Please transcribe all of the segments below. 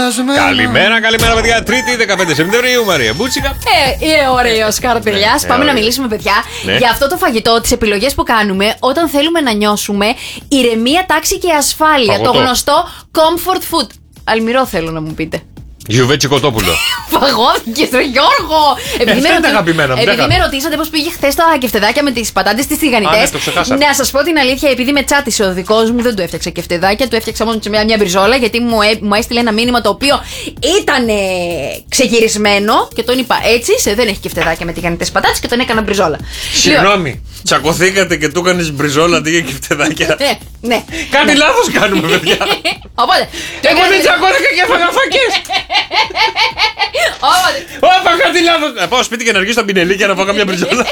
Καλημέρα, παιδιά. Τρίτη, 15 Σεπτεμβρίου, Μαρία Μπούτσικα. Ωραίος Καρτελιάς. Πάμε να μιλήσουμε, παιδιά, για αυτό το φαγητό, τις επιλογές που κάνουμε όταν θέλουμε να νιώσουμε ηρεμία, τάξη και ασφάλεια. Παγωτό. Το γνωστό comfort food. Αλμυρό θέλω να μου πείτε. Γιουβέτσι κοτόπουλο. Φαγώθηκε στο Γιώργο! Επειδή με ρωτήσατε πώς πήγε χθες τα κεφτεδάκια με τις πατάτες τις τηγανιτές. Να σας πω την αλήθεια, επειδή με τσάτισε ο δικός μου, δεν του έφτιαξα κεφτεδάκια, του έφτιαξα μόνο μια μπριζόλα, γιατί μου έστειλε ένα μήνυμα το οποίο ήταν ξεκυρισμένο και τον είπα έτσι, δεν έχει κεφτεδάκια με τηγανιτές πατάτες και τον έκανα μπριζόλα. Συγγνώμη, τσακωθήκατε και του έκανες μπριζόλα αντί για κεφτεδάκια. Ναι. Κάτι λάθος κάνουμε, παιδιά. Οπότε. Εγώ δεν τσακώθηκα και έφαγα φακές. Όπα, κάτι λάθος. Να πάω σπίτι και να αργήσω τα πινελίκια να φάω καμιά μπριζόλα.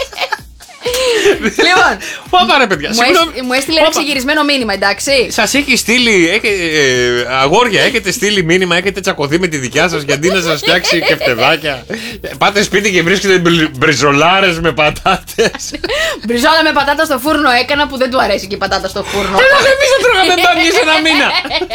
Λοιπόν, Όπα ρε παιδιά. μου έστειλε ένα ξεγυρισμένο μήνυμα, εντάξει. Σας έχει στείλει, αγόρια, έχετε στείλει μήνυμα, έχετε τσακωθεί με τη δικιά σας γιατί να σας φτιάξει κεφτεδάκια. Πάτε σπίτι και βρίσκετε μπριζολάρες με πατάτες. Μπριζόλα με πατάτα στο φούρνο έκανα που δεν του αρέσει και η πατάτα στο φούρνο. Εμείς δεν τρώγαμε μπάνιες ένα μήνα.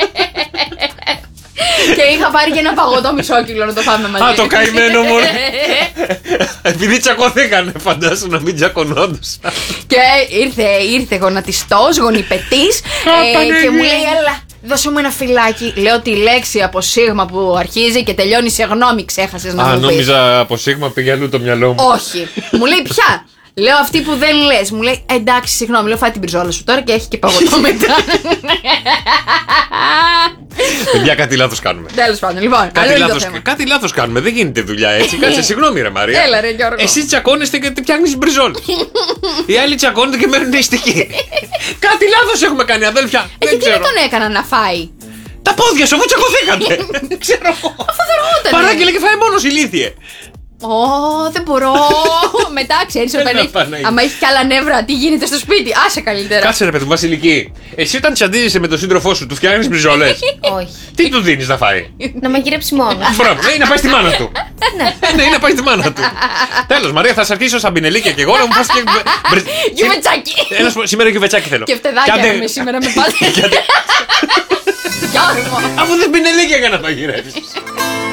Και είχα πάρει και ένα παγωτό μισό κιλό να το φάμε μαζί. Α, το καημένο μου. Επειδή τσακωθήκανε, φαντάσου να μην τσακωνόντουσαν. Και ήρθε γονατιστός, γονιπετής και μου λέει, έλα, δώσε μου ένα φυλάκι. Λέω τη λέξη από σίγμα που αρχίζει και τελειώνει σε γνώμη, ξέχασες να μου πεις. Νόμιζα από σίγμα πήγε αλλού το μυαλό μου. Όχι. Μου λέει ποια. Λέω αυτή που δεν λες. Μου λέει εντάξει, συγγνώμη. Λέω φάει την μπριζόλα σου τώρα και έχει και παγωτό μετά. Παιδιά, κάτι λάθος κάνουμε. Τέλος πάντων, λοιπόν. Κάτι λάθος κάνουμε. Δεν γίνεται δουλειά έτσι. Κάτσε, συγγνώμη, ρε Μαρία. Έλα, ρε Γιώργο. Εσύ τσακώνεστε και φτιάχνεις μπριζόλες. Οι άλλοι τσακώνονται και μένουν νηστικοί. Κάτι λάθος έχουμε κάνει, αδέλφια. Και τι δεν τον έκανα να φάει. Τα πόδια σου, αφού τσακωθήκατε. Ξέρω εγώ. Αφού δεν Παράγγελε και φάει μόνος, ηλίθιε. Δεν μπορώ. Μετά ξέρεις, άμα έχει κι άλλα νεύρα, τι γίνεται στο σπίτι. Άσε καλύτερα. Κάτσε ρε παιδί μου, Βασιλική. Εσύ όταν τσαντίζεσαι με τον σύντροφό σου, του φτιάχνεις μπριζόλες? Όχι. Τι του δίνεις να φάει? Να μαγειρέψει μόνο. Μπράβο, ή να πάει στη μάνα του. Ναι, ή να πάει στη μάνα του. Τέλος, Μαρία, θα σε αρχίσω σαν πινελίκια και εγώ να μου φας και. Γιουβετσάκι. Σήμερα γιουβετσάκι θέλω. Και φτεδάκια με σήμερα με πάλι. Αφού δεν πινελίκια για να μαγειρέψεις.